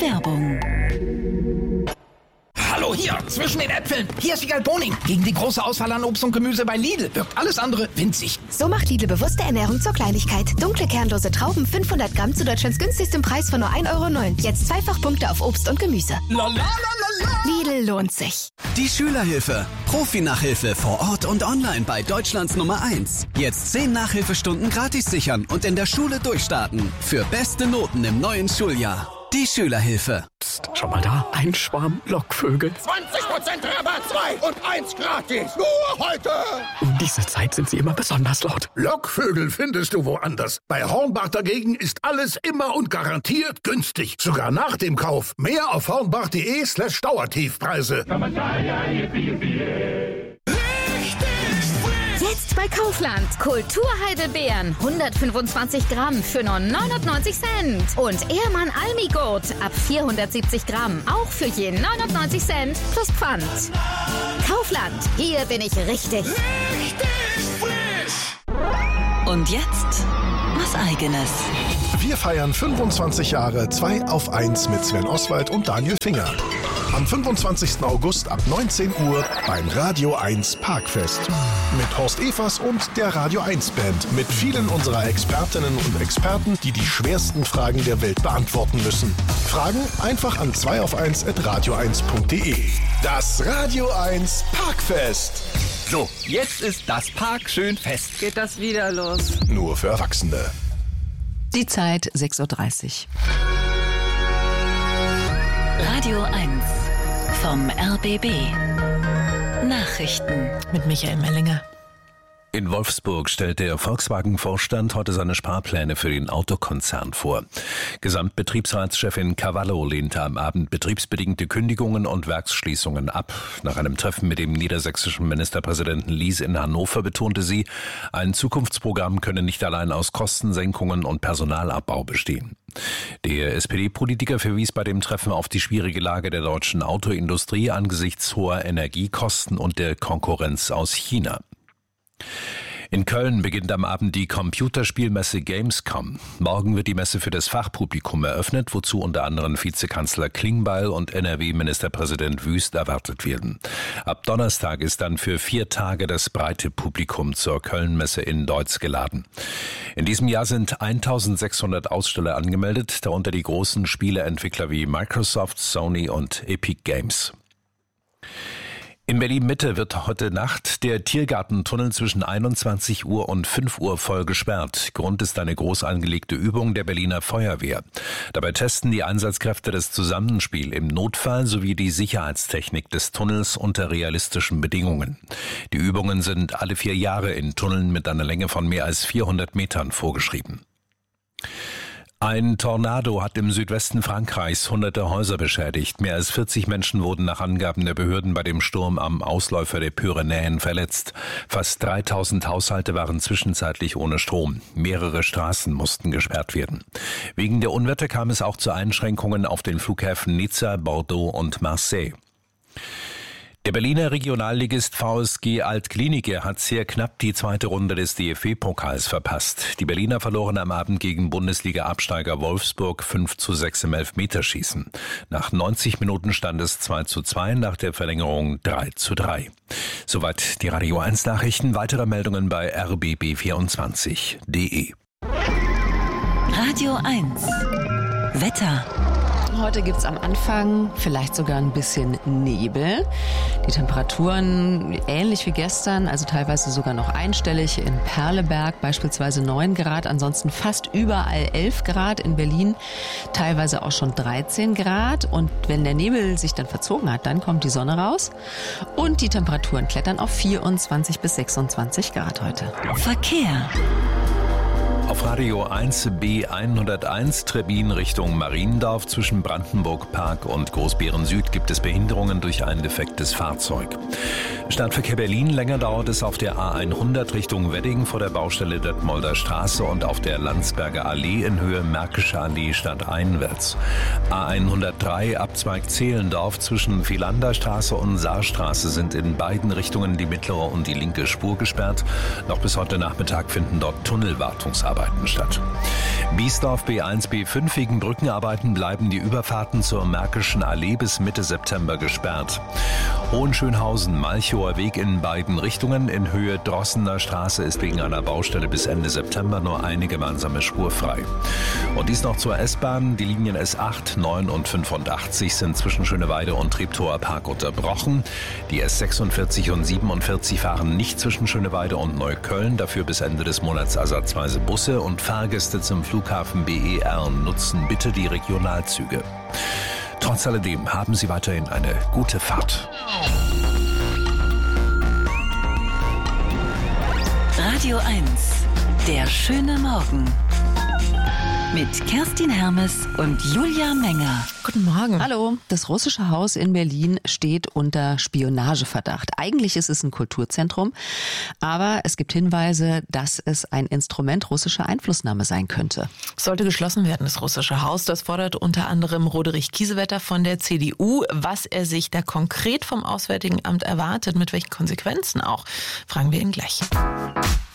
Werbung. Hallo, hier, zwischen den Äpfeln. Hier ist Wiegald Boning. Gegen die große Auswahl an Obst und Gemüse bei Lidl wirkt alles andere winzig. So macht Lidl bewusste Ernährung zur Kleinigkeit. Dunkle, kernlose Trauben, 500 Gramm zu Deutschlands günstigstem Preis von nur 1,09 €. Jetzt Zweifachpunkte auf Obst und Gemüse. Lidl lohnt sich. Die Schülerhilfe. Profi-Nachhilfe vor Ort und online bei Deutschlands Nummer 1. Jetzt 10 Nachhilfestunden gratis sichern und in der Schule durchstarten. Für beste Noten im neuen Schuljahr. Die Schülerhilfe. Psst, schau mal da. Ein Schwarm Lockvögel. 20% Rabatt, 2 und 1 gratis. Nur heute. Um diese Zeit sind sie immer besonders laut. Lockvögel findest du woanders. Bei Hornbach dagegen ist alles immer und garantiert günstig. Sogar nach dem Kauf. Mehr auf hornbach.de/Dauertiefpreise. Jetzt bei Kaufland. Kulturheidelbeeren. 125 Gramm für nur 99 Cent. Und Ehrmann Almigurt ab 470 Gramm. Auch für je 99 Cent plus Pfand. Kaufland. Hier bin ich richtig. Und jetzt was Eigenes. Wir feiern 25 Jahre 2 auf 1 mit Sven Oswald und Daniel Finger. Am 25. August ab 19 Uhr beim Radio 1 Parkfest. Mit Horst Evers und der Radio 1 Band. Mit vielen unserer Expertinnen und Experten, die die schwersten Fragen der Welt beantworten müssen. Fragen einfach an 2auf1@radio1.de. Das Radio 1 Parkfest. So, jetzt ist das Park schön fest. Geht das wieder los? Nur für Erwachsene. Die Zeit 6:30 Uhr. Radio 1 vom RBB. Nachrichten Mit Michael Mellinger. In Wolfsburg stellt der Volkswagen-Vorstand heute seine Sparpläne für den Autokonzern vor. Gesamtbetriebsratschefin Cavallo lehnte am Abend betriebsbedingte Kündigungen und Werksschließungen ab. Nach einem Treffen mit dem niedersächsischen Ministerpräsidenten Lies in Hannover betonte sie, ein Zukunftsprogramm könne nicht allein aus Kostensenkungen und Personalabbau bestehen. Der SPD-Politiker verwies bei dem Treffen auf die schwierige Lage der deutschen Autoindustrie angesichts hoher Energiekosten und der Konkurrenz aus China. In Köln beginnt am Abend die Computerspielmesse Gamescom. Morgen wird die Messe für das Fachpublikum eröffnet, wozu unter anderem Vizekanzler Klingbeil und NRW-Ministerpräsident Wüst erwartet werden. Ab Donnerstag ist dann für 4 Tage das breite Publikum zur Köln-Messe in Deutz geladen. In diesem Jahr sind 1600 Aussteller angemeldet, darunter die großen Spieleentwickler wie Microsoft, Sony und Epic Games. In Berlin-Mitte wird heute Nacht der Tiergartentunnel zwischen 21 Uhr und 5 Uhr voll gesperrt. Grund ist eine groß angelegte Übung der Berliner Feuerwehr. Dabei testen die Einsatzkräfte das Zusammenspiel im Notfall sowie die Sicherheitstechnik des Tunnels unter realistischen Bedingungen. Die Übungen sind alle 4 Jahre in Tunneln mit einer Länge von mehr als 400 Metern vorgeschrieben. Ein Tornado hat im Südwesten Frankreichs hunderte Häuser beschädigt. Mehr als 40 Menschen wurden nach Angaben der Behörden bei dem Sturm am Ausläufer der Pyrenäen verletzt. Fast 3000 Haushalte waren zwischenzeitlich ohne Strom. Mehrere Straßen mussten gesperrt werden. Wegen der Unwetter kam es auch zu Einschränkungen auf den Flughäfen Nizza, Bordeaux und Marseille. Der Berliner Regionalligist VSG Altklinike hat sehr knapp die zweite Runde des DFB-Pokals verpasst. Die Berliner verloren am Abend gegen Bundesliga-Absteiger Wolfsburg 5:6 im Elfmeterschießen. Nach 90 Minuten stand es 2:2, nach der Verlängerung 3:3. Soweit die Radio 1 Nachrichten. Weitere Meldungen bei rbb24.de. Radio 1 Wetter. Heute gibt es am Anfang vielleicht sogar ein bisschen Nebel. Die Temperaturen ähnlich wie gestern, also teilweise sogar noch einstellig. In Perleberg beispielsweise 9 Grad, ansonsten fast überall 11 Grad. In Berlin teilweise auch schon 13 Grad. Und wenn der Nebel sich dann verzogen hat, dann kommt die Sonne raus. Und die Temperaturen klettern auf 24 bis 26 Grad heute. Verkehr. Auf Radio 1 B101 Trebin Richtung Mariendorf zwischen Brandenburg Park und Großbeeren Süd gibt es Behinderungen durch ein defektes Fahrzeug. Stadtverkehr Berlin, länger dauert es auf der A100 Richtung Wedding vor der Baustelle Detmolder Straße und auf der Landsberger Allee in Höhe Märkische Allee stadteinwärts. A103 Abzweig Zehlendorf zwischen Vielander Straße und Saarstraße sind in beiden Richtungen die mittlere und die linke Spur gesperrt. Noch bis heute Nachmittag finden dort Tunnelwartungsarbeiten Brückenarbeiten statt. Biesdorf B1, B5 wegen Brückenarbeiten bleiben die Überfahrten zur Märkischen Allee bis Mitte September gesperrt. Hohenschönhausen, Malchower Weg in beiden Richtungen in Höhe Drossener Straße ist wegen einer Baustelle bis Ende September nur eine gemeinsame Spur frei. Und dies noch zur S-Bahn. Die Linien S8, 9 und 85 sind zwischen Schöneweide und Treptower Park unterbrochen. Die S46 und 47 fahren nicht zwischen Schöneweide und Neukölln. Dafür bis Ende des Monats ersatzweise Busse und Fahrgäste zum Flughafen BER nutzen bitte die Regionalzüge. Trotz alledem haben Sie weiterhin eine gute Fahrt. Radio 1, der schöne Morgen. Mit Kerstin Hermes und Julia Menger. Guten Morgen. Hallo. Das russische Haus in Berlin steht unter Spionageverdacht. Eigentlich ist es ein Kulturzentrum, aber es gibt Hinweise, dass es ein Instrument russischer Einflussnahme sein könnte. Es sollte geschlossen werden, das russische Haus. Das fordert unter anderem Roderich Kiesewetter von der CDU. Was er sich da konkret vom Auswärtigen Amt erwartet, mit welchen Konsequenzen auch, fragen wir ihn gleich.